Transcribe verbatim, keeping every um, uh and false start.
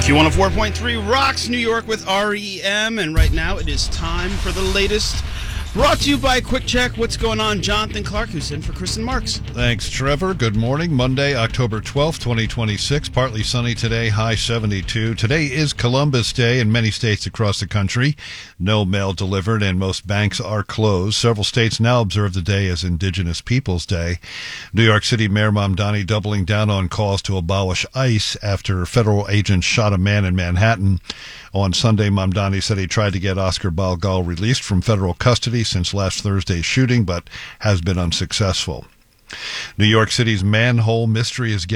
Q one oh four point three rocks New York with R E M, and right now it is time for the latest. Brought to you by Quick Check. What's going on? Jonathan Clark, who's in for Kristen Marks. Thanks, Trevor. Good morning. Monday, October twelfth, twenty twenty-six. Partly sunny today, high seventy-two. Today is Columbus Day in many states across the country. No mail delivered and most banks are closed. Several states now observe the day as Indigenous Peoples Day. New York City Mayor Mamdani doubling down on calls to abolish ICE after federal agents shot a man in Manhattan. On Sunday, Mamdani said he tried to get Oscar Balgal released from federal custody since last Thursday's shooting, but has been unsuccessful. New York City's manhole mystery is getting